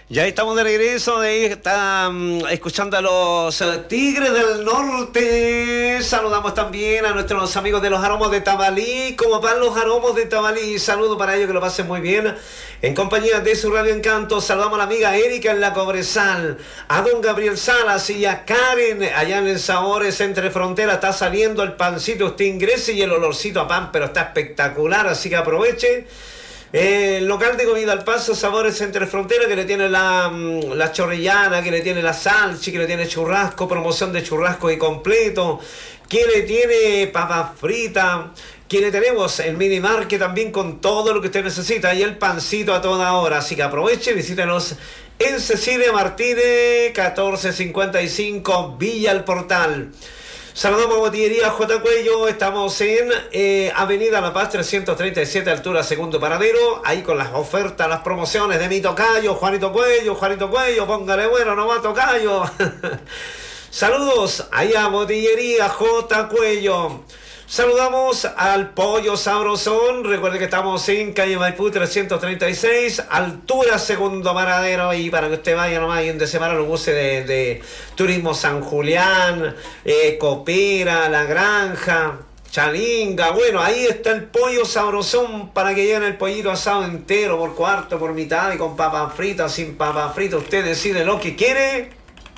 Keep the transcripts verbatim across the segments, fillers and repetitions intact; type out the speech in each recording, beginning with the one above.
Ya estamos de regreso, de ahí está um, escuchando a los uh, Tigres del Norte. Saludamos también a nuestros amigos de los Aromos de Tamalí. ¿Cómo van los Aromos de Tamalí? Saludo para ellos, que lo pasen muy bien. En compañía de su Radio Encanto, saludamos a la amiga Erika en la Cobresal, a don Gabriel Salas y a Karen allá en el Sabores Entre Fronteras. Está saliendo el pancito, usted ingrese y el olorcito a pan, pero está espectacular, así que aproveche. Eh, el local de comida al paso, Sabores Entre Fronteras, que le tiene la, la chorrillana, que le tiene la salchi, que le tiene churrasco, promoción de churrasco y completo, que le tiene papas fritas, que le tenemos el mini market también con todo lo que usted necesita y el pancito a toda hora. Así que aproveche, visítenos en Cecilia Martínez catorce cincuenta y cinco, Villa El Portal. Saludamos a Botillería J. Cuello, estamos en eh, Avenida La Paz trescientos treinta y siete, altura segundo paradero, ahí con las ofertas, las promociones de mi tocayo, Juanito Cuello, Juanito Cuello, póngale bueno, no va tocayo. Saludos ahí a Botillería J. Cuello. Saludamos al Pollo Sabrosón. Recuerde que estamos en calle Maipú trescientos treinta y seis, altura segundo paradero, y para que usted vaya nomás y donde se paran los buses de, de Turismo San Julián, eh, Copera, La Granja, Chalinga. Bueno, ahí está el Pollo Sabrosón para que lleven el pollito asado entero, por cuarto, por mitad, y con papas fritas, sin papas fritas. Usted decide lo que quiere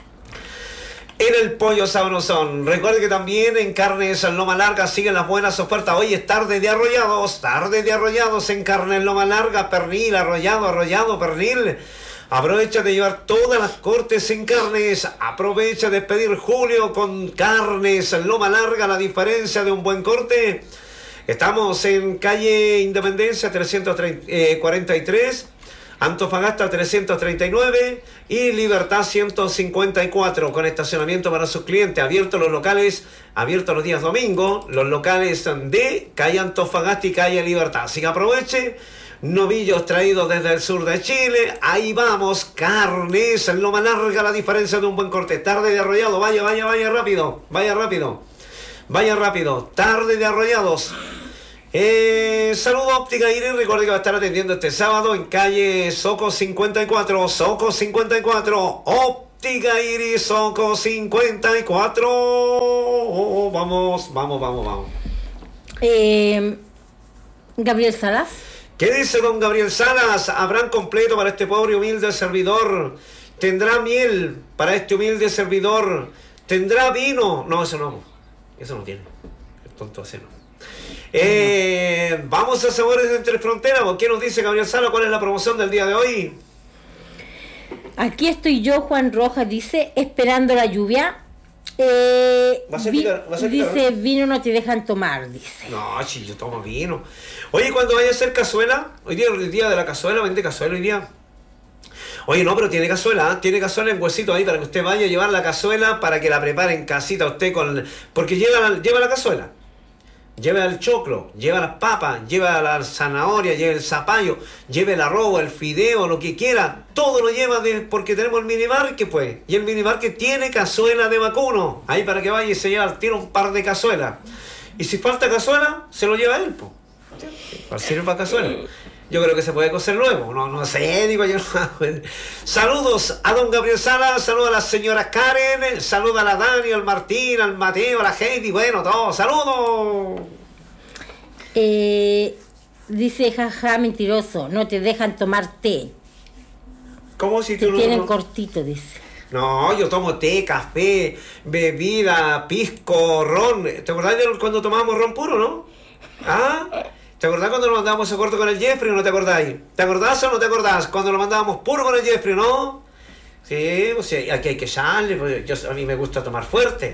en el Pollo Sabrosón. Recuerde que también en Carnes Loma Larga siguen las buenas ofertas. Hoy es tarde de arrollados, tarde de arrollados en Carnes Loma Larga, pernil, arrollado, arrollado, pernil. Aprovecha de llevar todas las cortes en carnes. Aprovecha de pedir Julio con Carnes Loma Larga, la diferencia de un buen corte. Estamos en calle Independencia trescientos cuarenta y tres, Antofagasta trescientos treinta y nueve y Libertad ciento cincuenta y cuatro, con estacionamiento para sus clientes. Abiertos los locales, abiertos los días domingo, los locales de calle Antofagasta y calle Libertad. Así que aproveche. Novillos traídos desde el sur de Chile. Ahí vamos, carnes en Loma Larga, la diferencia de un buen corte. Tarde de arrollado, vaya, vaya, vaya rápido, vaya rápido, vaya rápido. Tarde de arrollados. Eh, saludo Óptica Iris, recuerde que va a estar atendiendo este sábado en calle Soco cincuenta y cuatro, Soco cincuenta y cuatro, Óptica Iris, Soco cincuenta y cuatro. Oh, oh, vamos, vamos, vamos, vamos. Eh, Gabriel Salas. ¿Qué dice don Gabriel Salas? ¿Habrán completo para este pobre humilde servidor? ¿Tendrá miel para este humilde servidor? ¿Tendrá vino? No, eso no, eso no tiene, el tonto ese no. Eh, vamos a Sabores Entre Fronteras. ¿Qué nos dice Gabriel Sala? ¿Cuál es la promoción del día de hoy? Aquí estoy yo, Juan Rojas, dice, esperando la lluvia. Eh, ¿Va a ser vi, picar, va a ser dice, picar, ¿no? Vino no te dejan tomar, dice. No, si yo tomo vino. Oye, cuando vaya a hacer cazuela, hoy día el día de la cazuela, vende cazuela hoy día. Oye, no, pero tiene cazuela, ¿eh? Tiene cazuela en huesito ahí para que usted vaya a llevar la cazuela para que la prepare en casita usted con... Porque lleva la, lleva la cazuela. Lleva el choclo, lleva las papas, lleva la zanahoria, lleva el zapallo, lleva el arroz, el fideo, lo que quiera. Todo lo lleva de, porque tenemos el minimarket, pues. Y el minimarket tiene cazuela de vacuno. Ahí para que vaya y se lleva, tiene un par de cazuelas. Y si falta cazuela, se lo lleva él, pues. Para sirve para cazuela. Yo creo que se puede cocer luego. No, no sé, digo yo. Saludos a don Gabriel Sala, saludos a la señora Karen, saludos a la Dani, al Martín, al Mateo, a la Heidi, bueno, todos, saludos. Eh, dice, jaja, mentiroso, no te dejan tomar té. ¿Cómo si tú te no? tienen cortito, dice. No, yo tomo té, café, bebida, pisco, ron. ¿Te acordás de cuando tomábamos ron puro, no? ¿Ah? ¿Te acordás cuando nos mandábamos a corto con el Jeffrey o no te acordáis? ¿Te acordás o no te acordás? Cuando lo mandábamos puro con el Jeffrey, ¿no? Sí, pues sí, aquí hay que echarle, pues yo, a mí me gusta tomar fuerte.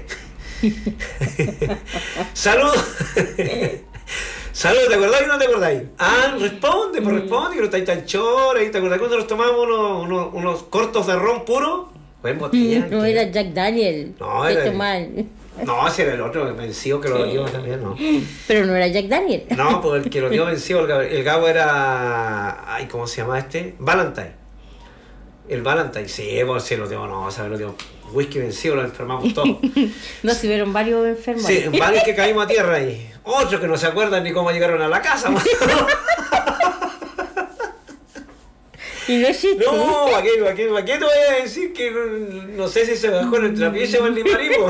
Salud. Salud, ¿te acordáis o no te acordáis? Ah, responde, pues responde, que no estáis tan chora. ¿Te acordás cuando nos tomamos unos, unos, unos cortos de ron puro? Buen botella. No ¿qué? era Jack Daniel. No, de era... tomar. No, ese era el otro vencido que lo dio también, ¿no? Pero no era Jack Daniel. No, pues el que lo dio vencido, el Gabo, el Gabo era... Ay, ¿cómo se llama este? Valentine. El Valentine, sí, pues sí lo dio, no, ¿sabes? Lo dio whisky vencido, lo enfermamos todos. No, si hubieron varios enfermos. Sí, varios que caímos a tierra ahí. Otros que no se acuerdan ni cómo llegaron a la casa. Y no existe. No, ¿para qué, para qué, para qué te voy a decir que no, no sé si se bajó en el trapiche o en el limarimo?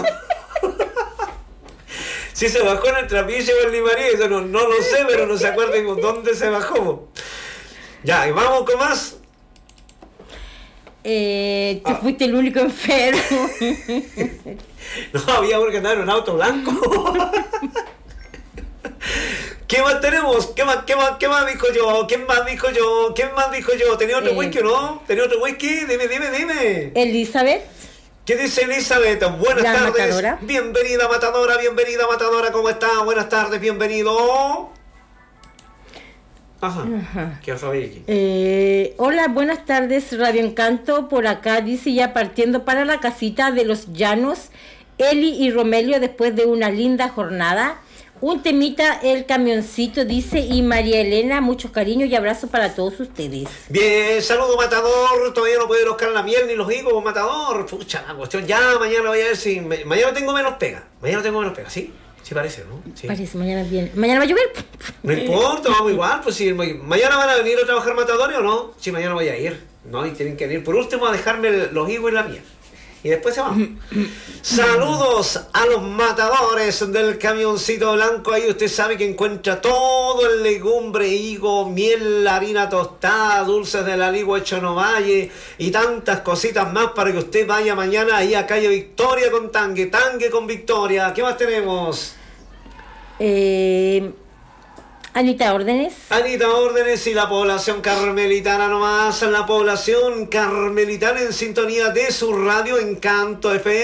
Si se bajó en el trapiche o en el limarí, eso no, no lo sé, pero no se acuerdan con dónde se bajó. Ya, y vamos con más. Eh, tú ah. fuiste el único enfermo. No, había uno que andaba en un auto blanco. ¿Qué más tenemos? ¿Qué más, qué más, qué más dijo yo? ¿Quién más dijo yo? ¿Quién más dijo yo? ¿Tenía otro eh, whisky o no? ¿Tenía otro whisky? Dime, dime, dime. Elizabeth. ¿Qué dice Elizabeth? Buenas La tardes. Matadora. Bienvenida, Matadora, bienvenida, Matadora. ¿Cómo está? Buenas tardes, bienvenido. Ajá. Ajá. ¿Qué pasó aquí? Eh, hola, buenas tardes, Radio Encanto. Por acá dice ya partiendo para la casita de los Llanos, Eli y Romelio después de una linda jornada. Un temita, el camioncito, dice, y María Elena, muchos cariños y abrazos para todos ustedes. Bien, saludo Matador, todavía no puede roscar la miel ni los higos, Matador. Pucha, la cuestión, ya mañana voy a ver si... Me, mañana tengo menos pega, mañana tengo menos pega, ¿sí? Sí parece, ¿no? Sí. Parece, mañana viene. ¿Mañana va a llover? No importa, vamos igual, pues si mañana van a venir a trabajar Matadores o no, si mañana voy a ir, ¿no? Y tienen que venir por último a dejarme el, los higos y la miel. Y después se van. Saludos a los matadores del camioncito blanco. Ahí usted sabe que encuentra todo el legumbre, higo, miel, harina tostada, dulces de la ligua hecho no valle y tantas cositas más para que usted vaya mañana ahí a calle Victoria con Tangue, Tangue con Victoria. ¿Qué más tenemos? Eh... Anita Órdenes. Anita Órdenes y la población carmelitana nomás, la población carmelitana en sintonía de su radio Encanto F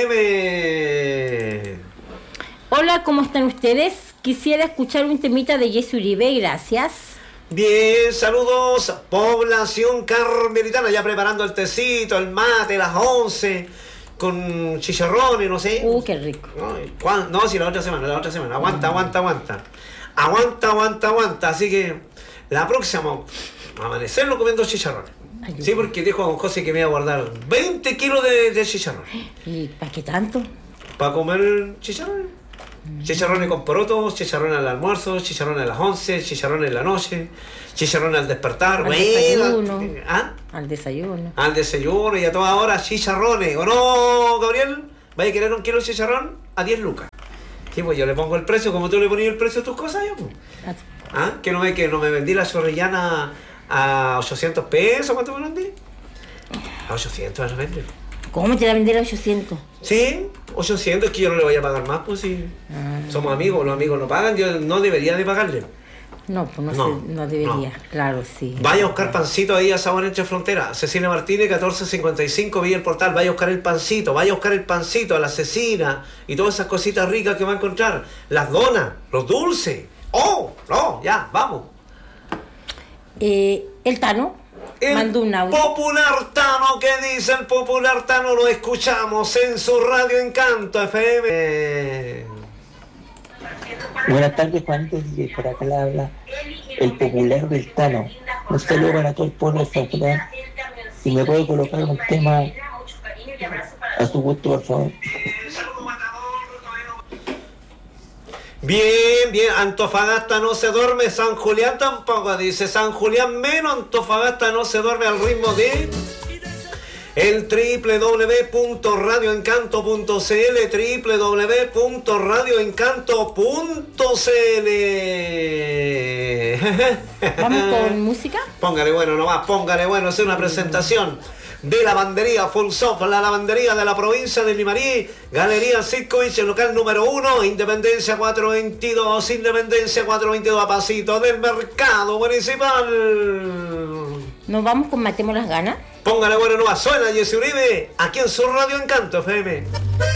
M. Hola, ¿cómo están ustedes? Quisiera escuchar un temita de Jessy Uribe, gracias. Bien, saludos, población carmelitana, ya preparando el tecito, el mate, las once, con chicharrones, no sé. Uh, qué rico. No, no, si la otra semana, la otra semana, aguanta, aguanta, aguanta. Aguanta, aguanta, aguanta. Así que la próxima vamos a amanecerlo comiendo chicharrones. Ay, sí, porque dijo a don José que me iba a guardar veinte kilos de, de chicharrones. ¿Y para qué tanto? Para comer chicharrones. Mm. Chicharrones con porotos, chicharrones al almuerzo, chicharrones a las once, chicharrones en la noche, chicharrones al despertar. Al bueno, desayuno. ¿Ah? Al desayuno. Al desayuno y a todas horas chicharrones. ¿O no, Gabriel? ¿Vaya a querer un kilo de chicharrón? A diez lucas. Sí, pues yo le pongo el precio, como tú le ponías el precio a tus cosas, yo, pues. ¿Ah? ¿Que no me, que no me vendí la chorrillana a ochocientos pesos? ¿Cuánto me vendí? A ochocientos la vendí. ¿Cómo te la vendí a ochocientos? Sí, ochocientos, es que yo no le voy a pagar más, pues sí. Ah. Somos amigos, los amigos no pagan, yo no debería de pagarle. No, pues no, no, se, no debería, no. Claro, sí. Vaya a buscar pancito ahí a Sabor Entre Frontera. Cecilia Martínez, catorce cincuenta y cinco, Villa El Portal. Vaya a buscar el pancito, vaya a buscar el pancito, a la cecina y todas esas cositas ricas que va a encontrar. Las donas, los dulces. ¡Oh! ¡No! Ya, vamos. Eh, el Tano el mandó un audio. Popular Tano, ¿qué dice el Popular Tano? Lo escuchamos en su radio Encanto F M. Eh... Buenas tardes, Juanito, y por acá le habla el Popular del Tano. Un saludo para todo el pueblo de Popular. Si me puede colocar un tema a su gusto, por favor. Bien, bien, Antofagasta no se duerme, San Julián tampoco, dice San Julián menos, Antofagasta no se duerme al ritmo de... El doble u doble u doble u punto radio encanto punto c l, doble u doble u doble u punto radio encanto punto c l. ¿Vamos con música? Póngale bueno nomás, póngale bueno, es una presentación de lavandería Full Soft, la lavandería de la provincia de Limarí, Galería Sitcovich, el local número uno, Independencia cuatrocientos veintidós, Independencia cuatrocientos veintidós, a pasito del mercado municipal. Nos vamos con Matemos las Ganas. Póngale bueno nomás, suena Jessy Uribe, aquí en su radio Encanto F M.